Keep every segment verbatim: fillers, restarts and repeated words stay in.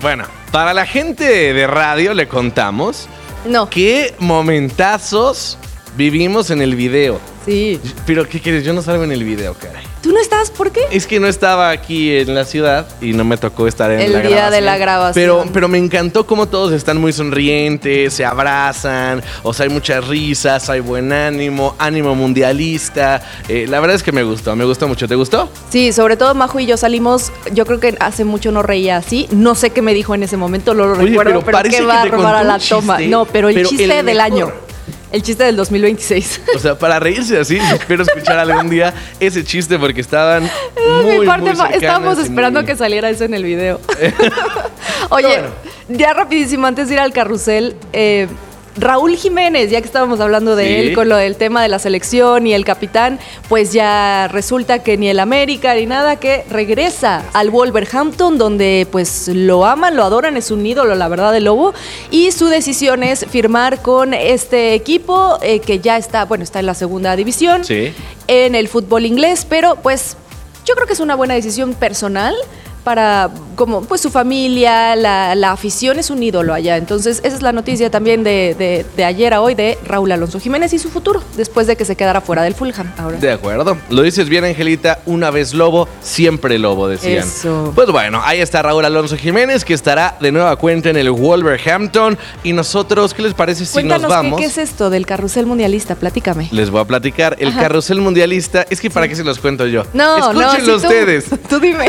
Bueno, para la gente de radio le contamos No. qué momentazos vivimos en el video. Sí. Pero, ¿qué quieres? Yo no salgo en el video, caray. ¿Tú no estás? ¿Por qué? Es que no estaba aquí en la ciudad y no me tocó estar en El la día grabación. de la grabación. Pero, pero me encantó cómo todos están muy sonrientes, se abrazan, o sea, hay muchas risas, hay buen ánimo, ánimo mundialista. Eh, la verdad es que me gustó, me gustó mucho. ¿Te gustó? Sí, sobre todo Majo y yo salimos, yo creo que hace mucho no reía así. No sé qué me dijo en ese momento, no lo Oye, recuerdo, pero pero, parece qué que te bárbara contó la un toma. chiste, No, pero el pero chiste el del mejor. año. El chiste del dos mil veintiséis. O sea, para reírse así, espero escuchar algún día ese chiste porque estaban muy, Mi parte muy fa- cercanas estábamos y esperando muy- que saliera eso en el video. Oye, Bueno. ya rapidísimo, antes de ir al carrusel, eh, Raúl Jiménez, ya que estábamos hablando de Sí. él con lo del tema de la selección y el capitán, pues ya resulta que ni el América ni nada, que regresa al Wolverhampton, donde pues lo aman, lo adoran, es un ídolo, la verdad, del Lobo, y su decisión es firmar con este equipo eh, que ya está, bueno, está en la segunda división, Sí. en el fútbol inglés, pero pues yo creo que es una buena decisión personal para, como, pues su familia, la, la afición, es un ídolo allá. Entonces, esa es la noticia también de, de, de ayer a hoy de Raúl Alonso Jiménez y su futuro, después de que se quedara fuera del Fulham ahora. De acuerdo. Lo dices bien, Angelita. Una vez lobo, siempre lobo, decían. Eso. Pues bueno, ahí está Raúl Alonso Jiménez, que estará de nueva cuenta en el Wolverhampton. Y nosotros, ¿qué les parece si Cuéntanos nos vamos? ¿qué, qué es esto del carrusel mundialista, platícame. Les voy a platicar. El Ajá. carrusel mundialista, es que para qué se los cuento yo. No, Escúchenlo no, sí, tú- ustedes. Tú dime.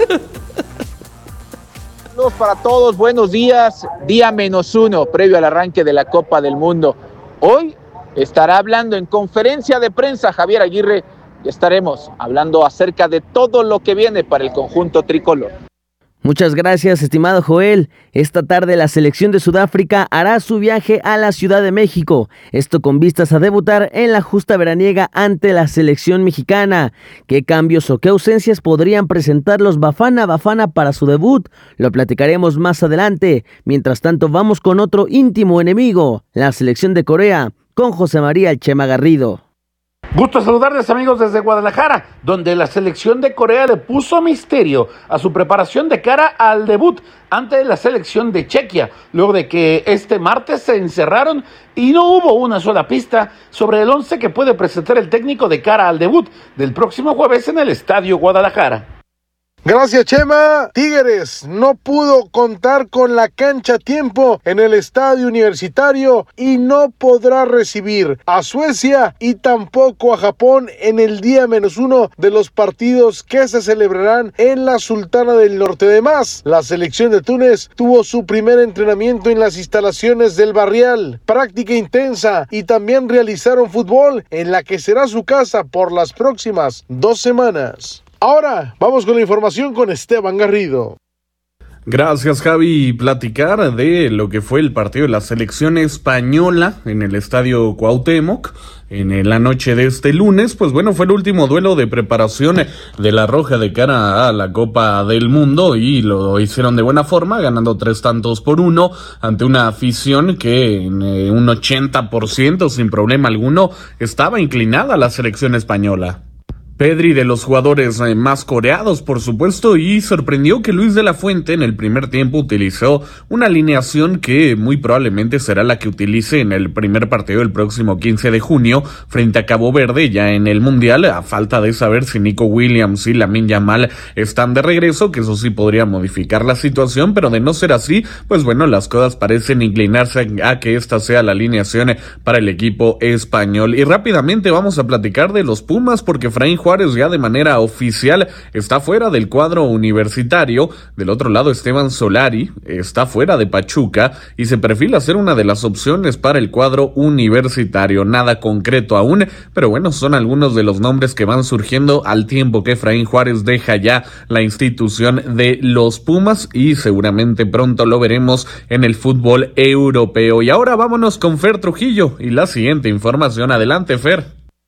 Saludos para todos, buenos días, día menos uno, previo al arranque de la Copa del Mundo. Hoy estará hablando en conferencia de prensa Javier Aguirre y estaremos hablando acerca de todo lo que viene para el conjunto tricolor. Muchas gracias, estimado Joel. Esta tarde la selección de Sudáfrica hará su viaje a la Ciudad de México. Esto con vistas a debutar en la justa veraniega ante la selección mexicana. ¿Qué cambios o qué ausencias podrían presentar los Bafana Bafana para su debut? Lo platicaremos más adelante. Mientras tanto, vamos con otro íntimo enemigo, la selección de Corea, con José María El Chema Garrido. Gusto saludarles, amigos, desde Guadalajara, donde la selección de Corea le puso misterio a su preparación de cara al debut ante la selección de Chequia, luego de que este martes se encerraron y no hubo una sola pista sobre el once que puede presentar el técnico de cara al debut del próximo jueves en el Estadio Guadalajara. Gracias, Chema. Tigres no pudo contar con la cancha a tiempo en el estadio universitario y no podrá recibir a Suecia y tampoco a Japón en el día menos uno de los partidos que se celebrarán en la Sultana del Norte. Además, la selección de Túnez tuvo su primer entrenamiento en las instalaciones del Barrial, práctica intensa, y también realizaron fútbol en la que será su casa por las próximas dos semanas. Ahora vamos con la información con Esteban Garrido. Gracias, Javi. Platicar de lo que fue el partido de la selección española en el Estadio Cuauhtémoc en la noche de este lunes. Pues bueno, fue el último duelo de preparación de la Roja de cara a la Copa del Mundo y lo hicieron de buena forma, ganando tres tantos por uno ante una afición que en eh, un ochenta por ciento sin problema alguno estaba inclinada a la selección española. Pedri, de los jugadores más coreados, por supuesto, y sorprendió que Luis de la Fuente en el primer tiempo utilizó una alineación que muy probablemente será la que utilice en el primer partido del próximo quince de junio frente a Cabo Verde, ya en el Mundial, a falta de saber si Nico Williams y Lamine Yamal están de regreso, que eso sí podría modificar la situación, pero de no ser así, pues bueno, las cosas parecen inclinarse a que esta sea la alineación para el equipo español. Y rápidamente vamos a platicar de los Pumas, porque Efraín Juárez ya de manera oficial está fuera del cuadro universitario. Del otro lado, Esteban Solari está fuera de Pachuca y se perfila ser una de las opciones para el cuadro universitario. Nada concreto aún, pero bueno, son algunos de los nombres que van surgiendo al tiempo que Efraín Juárez deja ya la institución de los Pumas y seguramente pronto lo veremos en el fútbol europeo. Y ahora vámonos con Fer Trujillo y la siguiente información. Adelante, Fer.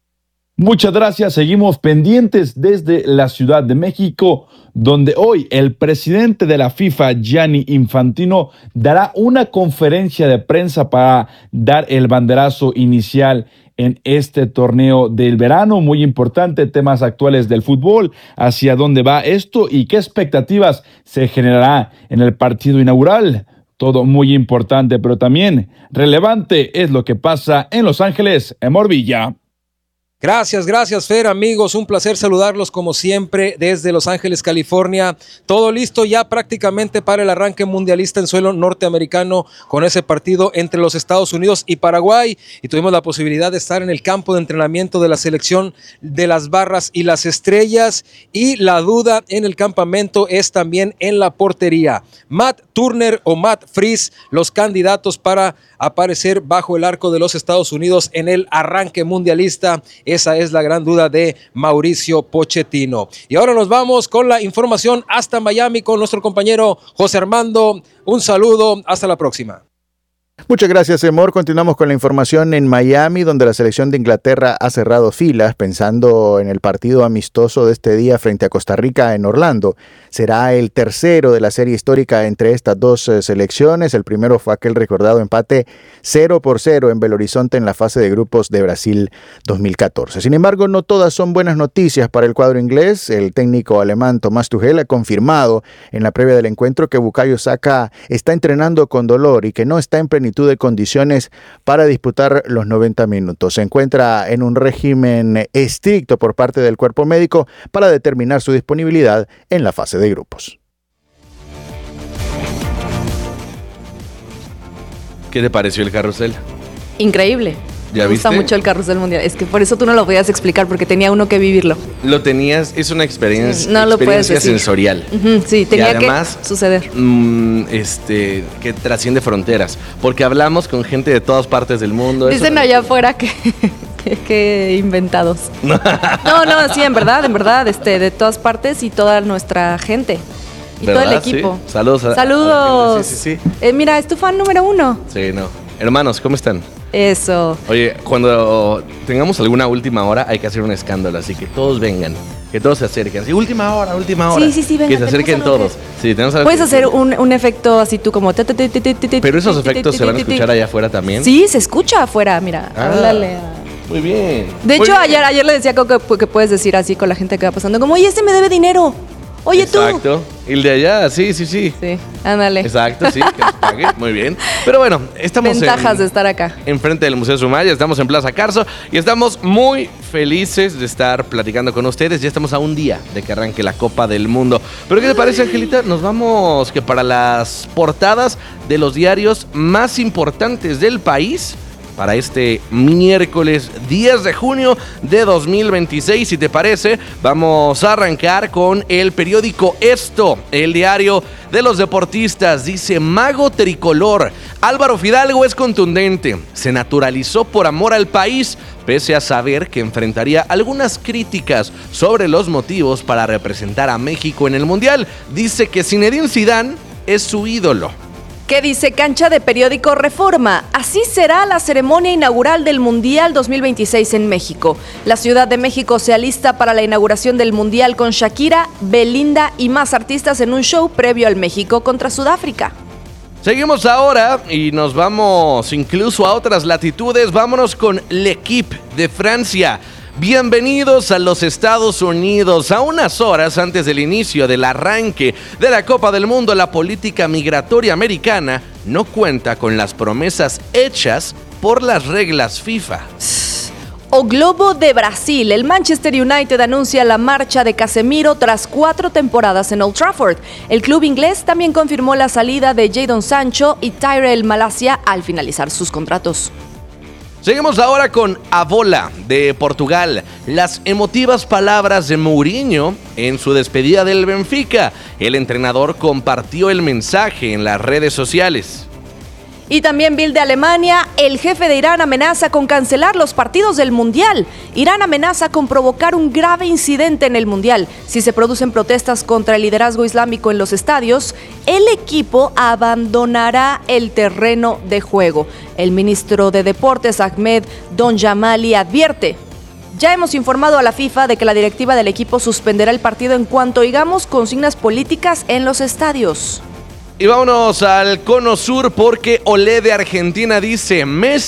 Muchas gracias, seguimos pendientes desde la Ciudad de México, donde hoy el presidente de la FIFA, Gianni Infantino, dará una conferencia de prensa para dar el banderazo inicial en este torneo del verano. Muy importante, temas actuales del fútbol, hacia dónde va esto y qué expectativas se generará en el partido inaugural. Todo muy importante, pero también relevante es lo que pasa en Los Ángeles, en Villa. Gracias, gracias Fer, amigos, un placer saludarlos como siempre desde Los Ángeles, California. Todo listo ya prácticamente para el arranque mundialista en suelo norteamericano con ese partido entre los Estados Unidos y Paraguay, y tuvimos la posibilidad de estar en el campo de entrenamiento de la selección de las Barras y las Estrellas, y la duda en el campamento es también en la portería. Matt Turner o Matt Freese, los candidatos para aparecer bajo el arco de los Estados Unidos en el arranque mundialista. Esa es la gran duda de Mauricio Pochettino. Y ahora nos vamos con la información hasta Miami con nuestro compañero José Armando. Un saludo, hasta la próxima. Muchas gracias, Emor. Continuamos con la información en Miami, donde la selección de Inglaterra ha cerrado filas pensando en el partido amistoso de este día frente a Costa Rica en Orlando. Será el tercero de la serie histórica entre estas dos eh, selecciones. El primero fue aquel recordado empate cero por cero en Belo Horizonte en la fase de grupos de Brasil dos mil catorce. Sin embargo, no todas son buenas noticias para el cuadro inglés. El técnico alemán Thomas Tuchel ha confirmado en la previa del encuentro que Bukayo Saka está entrenando con dolor y que no está en plenitud de condiciones para disputar los noventa minutos. Se encuentra en un régimen estricto por parte del cuerpo médico para determinar su disponibilidad en la fase de grupos. ¿Qué te pareció el carrusel? Increíble. ¿Ya Me gusta viste? mucho el carrusel mundial. Es que por eso tú no lo podías explicar, porque tenía uno que vivirlo. Lo tenías, es una experiencia, Sí, no lo puedes experiencia decir. sensorial. Ujú, sí, tenía y además, que suceder. Mm, este, que trasciende fronteras, porque hablamos con gente de todas partes del mundo. Dicen eso- allá afuera que, que, que inventados. No, no, sí, en verdad, en verdad, este, de todas partes y toda nuestra gente. Y todo el ¿Verdad? equipo. Sí. Saludos. a- Saludos. a la gente. Sí, sí, sí. Eh, mira, es tu fan número uno. Sí, no. Hermanos, ¿cómo están? Eso. Oye, cuando tengamos alguna última hora hay que hacer un escándalo, así que todos vengan, que todos se acerquen. Sí, última hora, última hora. Sí, sí, sí, venga, Que se acerquen tenemos algo todos. Sí, tenemos algo Puedes que hacer decir. un, un efecto así tú como... te, te, te, te, te, te, Pero esos te, te, efectos te, se van a te, te, escuchar te. allá afuera también. Sí, se escucha afuera, mira. Ah. Háblale a... Muy bien. De Muy hecho, bien. ayer, ayer le decía a Coco que, que puedes decir así con la gente que va pasando, como, oye, este me debe dinero. Oye, Exacto. Y el de allá, sí, sí, sí. tú. Sí, ándale. Exacto, sí, que nos pague. Muy bien. Pero bueno, estamos Ventajas en, de estar acá. enfrente del Museo Sumaya, estamos en Plaza Carso y estamos muy felices de estar platicando con ustedes. Ya estamos a un día de que arranque la Copa del Mundo. Pero ¿qué te parece, Angelita? Nos vamos que para las portadas de los diarios más importantes del país para este miércoles diez de junio de dos mil veintiséis. Si te parece, vamos a arrancar con el periódico Esto, el diario de los deportistas. Dice: Mago tricolor, Álvaro Fidalgo es contundente, se naturalizó por amor al país, pese a saber que enfrentaría algunas críticas sobre los motivos para representar a México en el Mundial. Dice que Zinedine Zidane es su ídolo. ¿Qué dice Cancha de periódico Reforma? Así será la ceremonia inaugural del Mundial dos mil veintiséis en México. La Ciudad de México se alista para la inauguración del Mundial con Shakira, Belinda y más artistas en un show previo al México contra Sudáfrica. Seguimos ahora y nos vamos incluso a otras latitudes. Vámonos con L'Équipe de Francia. Bienvenidos a los Estados Unidos. A unas horas antes del inicio del arranque de la Copa del Mundo, la política migratoria americana no cuenta con las promesas hechas por las reglas FIFA. O Globo de Brasil, el Manchester United anuncia la marcha de Casemiro tras cuatro temporadas en Old Trafford. El club inglés también confirmó la salida de Jadon Sancho y Tyrell Malacia al finalizar sus contratos. Seguimos ahora con A Bola de Portugal. Las emotivas palabras de Mourinho en su despedida del Benfica. El entrenador compartió el mensaje en las redes sociales. Y también Bild de Alemania, el jefe de Irán amenaza con cancelar los partidos del Mundial. Irán amenaza con provocar un grave incidente en el Mundial. Si se producen protestas contra el liderazgo islámico en los estadios, el equipo abandonará el terreno de juego. El ministro de Deportes, Ahmed Donjamali, advierte: ya hemos informado a la FIFA de que la directiva del equipo suspenderá el partido en cuanto oigamos consignas políticas en los estadios. Y vámonos al Cono Sur porque Olé de Argentina dice: Messi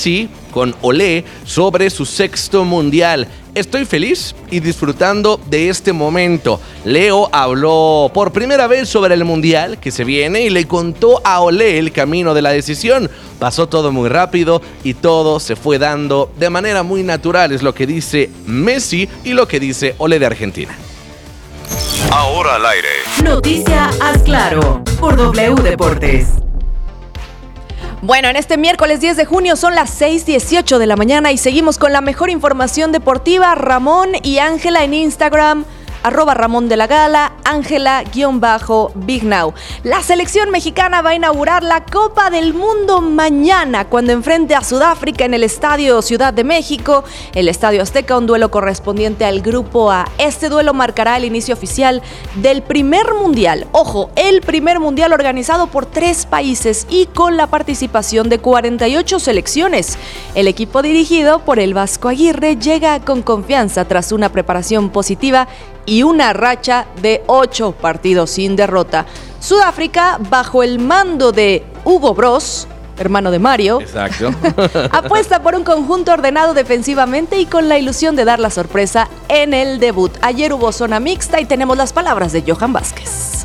con Olé sobre su sexto mundial. Estoy feliz y disfrutando de este momento. Leo habló por primera vez sobre el mundial que se viene y le contó a Olé el camino de la decisión. Pasó todo muy rápido y todo se fue dando de manera muy natural, es lo que dice Messi y lo que dice Olé de Argentina. Ahora al aire. Noticia Haz Claro por W Deportes. Bueno, en este miércoles diez de junio son las seis dieciocho de la mañana y seguimos con la mejor información deportiva. Ramón y Ángela en Instagram, arroba Ramón de la Gala, Ángela guión bajo Big Now. La selección mexicana va a inaugurar la Copa del Mundo mañana cuando enfrente a Sudáfrica en el Estadio Ciudad de México, el Estadio Azteca, un duelo correspondiente al Grupo A. Este duelo marcará el inicio oficial del primer mundial, ojo, el primer mundial organizado por tres países y con la participación de cuarenta y ocho selecciones. El equipo dirigido por el Vasco Aguirre llega con confianza tras una preparación positiva y una racha de ocho partidos sin derrota. Sudáfrica, bajo el mando de Hugo Broos, hermano de Mario, exacto, apuesta por un conjunto ordenado defensivamente y con la ilusión de dar la sorpresa en el debut. Ayer hubo zona mixta y tenemos las palabras de Johan Vázquez.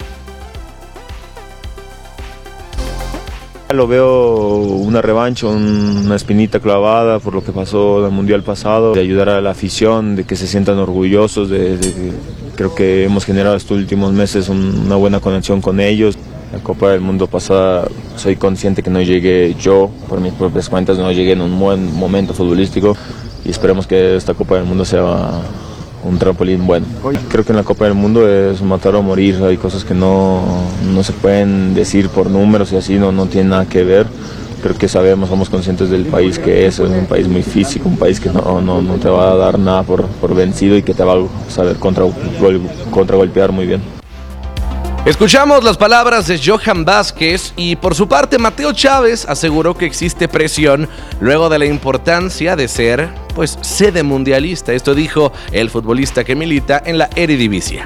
Lo veo una revancha, una espinita clavada por lo que pasó en el Mundial pasado, de ayudar a la afición, de que se sientan orgullosos, de, de que creo que hemos generado estos últimos meses un, una buena conexión con ellos. La Copa del Mundo pasada soy consciente que no llegué yo, por mis propias cuentas, no llegué en un buen momento futbolístico y esperemos que esta Copa del Mundo sea un trampolín bueno. Creo que en la Copa del Mundo es matar o morir, hay cosas que no, no se pueden decir por números y así, no, no tiene nada que ver. Creo que sabemos, somos conscientes del país que es, es un país muy físico, un país que no, no, no te va a dar nada por, por vencido y que te va a saber contra, contragolpear muy bien. Escuchamos las palabras de Johan Vázquez y por su parte Mateo Chávez aseguró que existe presión luego de la importancia de ser pues sede mundialista. Esto dijo el futbolista que milita en la Eredivisie.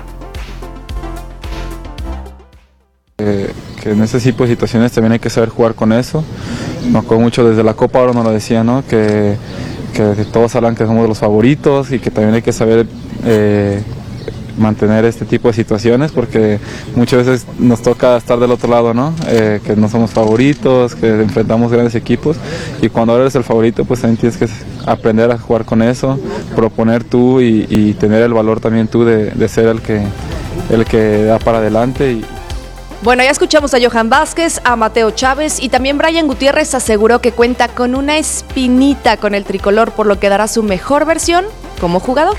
Eh, que en ese tipo de situaciones también hay que saber jugar con eso. Me acuerdo mucho desde la Copa, ahora nos lo decía, ¿no? Que, que todos hablan que somos los favoritos y que también hay que saber eh, mantener este tipo de situaciones porque muchas veces nos toca estar del otro lado, ¿no? Eh, que no somos favoritos, que enfrentamos grandes equipos y cuando eres el favorito pues también tienes que aprender a jugar con eso, proponer tú y, y tener el valor también tú de, de ser el que, el que da para adelante. Y... Bueno, ya escuchamos a Johan Vázquez, a Mateo Chávez y también Brian Gutiérrez aseguró que cuenta con una espinita con el tricolor por lo que dará su mejor versión como jugador.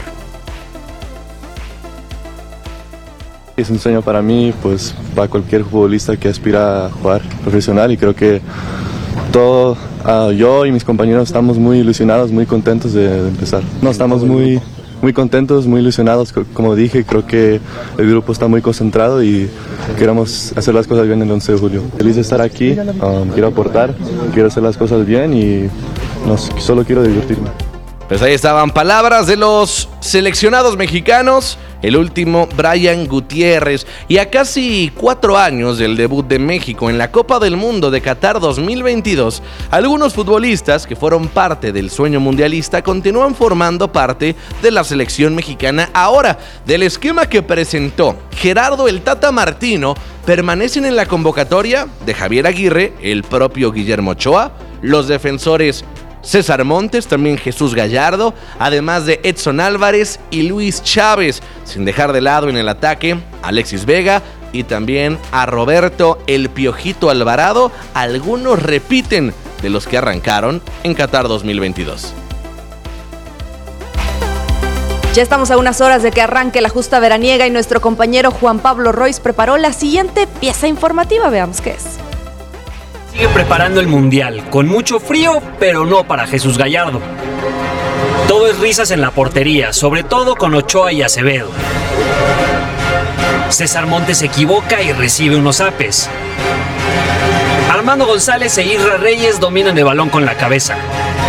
Es un sueño para mí, pues para cualquier futbolista que aspira a jugar profesional y creo que todo, uh, yo y mis compañeros estamos muy ilusionados, muy contentos de, de empezar. No, estamos muy, muy contentos, muy ilusionados, como dije, creo que el grupo está muy concentrado y queremos hacer las cosas bien el once de julio. Feliz de estar aquí, um, quiero aportar, quiero hacer las cosas bien y no, solo quiero divertirme. Pues ahí estaban palabras de los seleccionados mexicanos, el último Brian Gutiérrez, y a casi cuatro años del debut de México en la Copa del Mundo de Qatar dos mil veintidós, algunos futbolistas que fueron parte del sueño mundialista continúan formando parte de la selección mexicana. Ahora, del esquema que presentó Gerardo el Tata Martino, permanecen en la convocatoria de Javier Aguirre, el propio Guillermo Ochoa, los defensores César Montes, también Jesús Gallardo, además de Edson Álvarez y Luis Chávez, sin dejar de lado en el ataque Alexis Vega y también a Roberto El Piojito Alvarado. Algunos repiten de los que arrancaron en Qatar dos mil veintidós. Ya estamos a unas horas de que arranque la justa veraniega y nuestro compañero Juan Pablo Royce preparó la siguiente pieza informativa. Veamos qué es. Sigue preparando el Mundial, con mucho frío, pero no para Jesús Gallardo. Todo es risas en la portería, sobre todo con Ochoa y Acevedo. César Montes se equivoca y recibe unos apes. Armando González e Isra Reyes dominan el balón con la cabeza.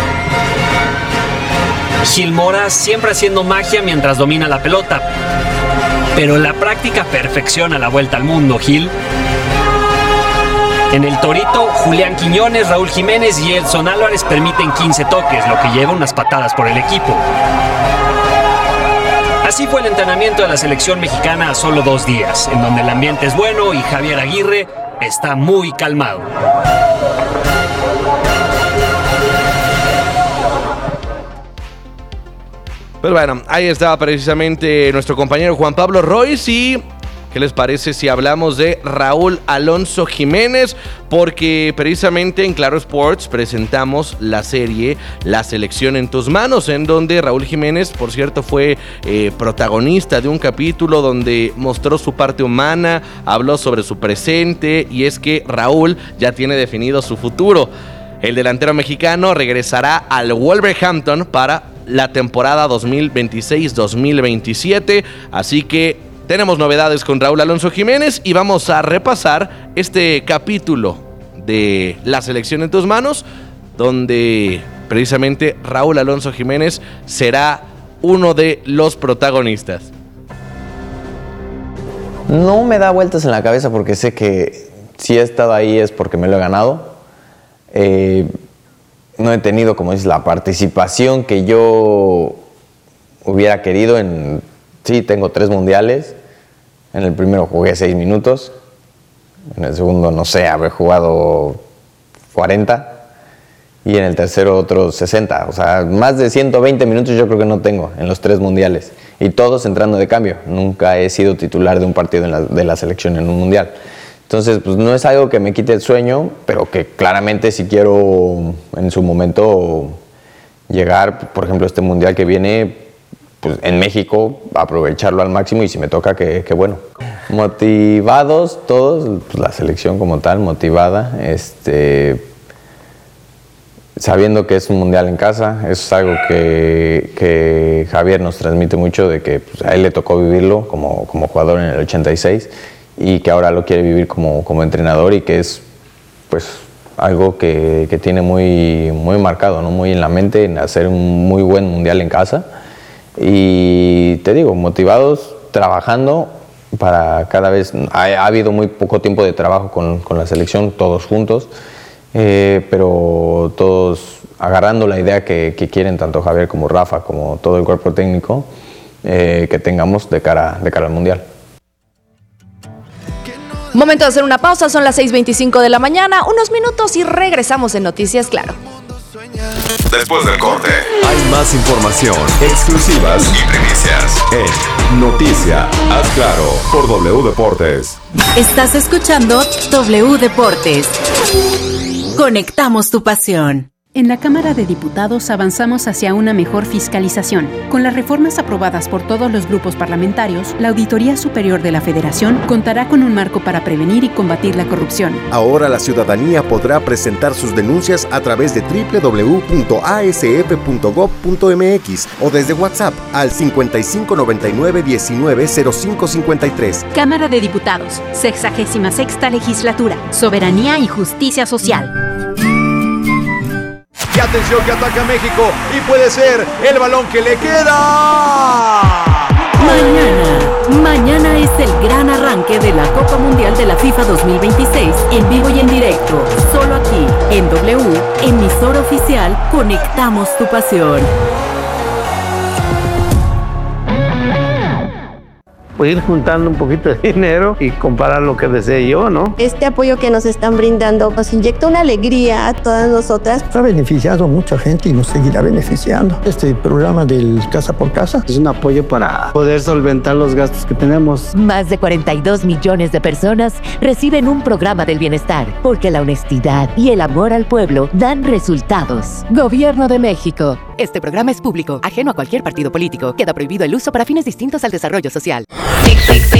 Gil Mora siempre haciendo magia mientras domina la pelota. Pero en la práctica perfecciona la vuelta al mundo, Gil. En el Torito, Julián Quiñones, Raúl Jiménez y Edson Álvarez permiten quince toques, lo que lleva unas patadas por el equipo. Así fue el entrenamiento de la selección mexicana a solo dos días, en donde el ambiente es bueno y Javier Aguirre está muy calmado. Pues bueno, ahí estaba precisamente nuestro compañero Juan Pablo Royce. Y ¿qué les parece si hablamos de Raúl Alonso Jiménez? Porque precisamente en Claro Sports presentamos la serie La Selección en Tus Manos, en donde Raúl Jiménez, por cierto, fue eh, protagonista de un capítulo donde mostró su parte humana, habló sobre su presente, y es que Raúl ya tiene definido su futuro. El delantero mexicano regresará al Wolverhampton para la temporada dos mil veintiséis dos mil veintisiete, así que tenemos novedades con Raúl Alonso Jiménez y vamos a repasar este capítulo de La Selección en Tus Manos, donde precisamente Raúl Alonso Jiménez será uno de los protagonistas. No me da vueltas en la cabeza porque sé que si he estado ahí es porque me lo he ganado. Eh, no he tenido, como dices, la participación que yo hubiera querido en... Sí, tengo tres mundiales. En el primero jugué seis minutos. En el segundo, no sé, habré jugado cuarenta. Y en el tercero otros sesenta. O sea, más de ciento veinte minutos yo creo que no tengo en los tres mundiales. Y todos entrando de cambio. Nunca he sido titular de un partido en la, de la selección en un mundial. Entonces, pues no es algo que me quite el sueño, pero que claramente si quiero en su momento llegar, por ejemplo, este mundial que viene, pues en México, aprovecharlo al máximo, y si me toca, que, que bueno. Motivados todos, pues la selección como tal, motivada, este, sabiendo que es un mundial en casa. Eso es algo que, que Javier nos transmite mucho, de que pues, a él le tocó vivirlo como, como jugador en el ochenta y seis, y que ahora lo quiere vivir como, como entrenador, y que es pues algo que, que tiene muy, muy marcado, ¿no? Muy en la mente, en hacer un muy buen mundial en casa. Y te digo, motivados, trabajando para cada vez... Ha, ha habido muy poco tiempo de trabajo con, con la selección, todos juntos, eh, pero todos agarrando la idea que, que quieren tanto Javier como Rafa, como todo el cuerpo técnico, eh, que tengamos de cara, de cara al mundial. Momento de hacer una pausa, son las seis veinticinco de la mañana, unos minutos y regresamos en Noticias Claro. Después del corte, hay más información, exclusivas y primicias en Noticia Haz Claro por W Deportes. Estás escuchando W Deportes. Conectamos tu pasión. En la Cámara de Diputados avanzamos hacia una mejor fiscalización. Con las reformas aprobadas por todos los grupos parlamentarios, la Auditoría Superior de la Federación contará con un marco para prevenir y combatir la corrupción. Ahora la ciudadanía podrá presentar sus denuncias a través de doble u doble u doble u punto a s f punto gob punto m x o desde WhatsApp al cincuenta y cinco noventa y nueve diecinueve cero cinco cincuenta y tres. Cámara de Diputados, sexagésima sexta Legislatura, Soberanía y Justicia Social. Y atención que ataca México y puede ser el balón que le queda. Mañana, mañana es el gran arranque de la Copa Mundial de la FIFA dos mil veintiséis en vivo y en directo, solo aquí en W, emisora oficial. Conectamos tu pasión. Pues ir juntando un poquito de dinero y comprar lo que desee yo, ¿no? Este apoyo que nos están brindando nos inyecta una alegría a todas nosotras. Ha beneficiado a mucha gente y nos seguirá beneficiando. Este programa del Casa por Casa es un apoyo para poder solventar los gastos que tenemos. Más de cuarenta y dos millones de personas reciben un programa del bienestar, porque la honestidad y el amor al pueblo dan resultados. Gobierno de México. Este programa es público, ajeno a cualquier partido político. Queda prohibido el uso para fines distintos al desarrollo social.